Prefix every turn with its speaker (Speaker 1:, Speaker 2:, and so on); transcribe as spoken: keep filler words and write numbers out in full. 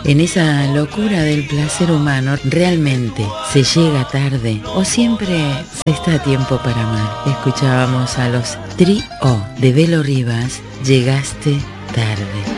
Speaker 1: En esa locura del placer humano, ¿realmente se llega tarde o siempre se está a tiempo para amar? Escuchábamos a los Tri-O de Belo Rivas, Llegaste tarde.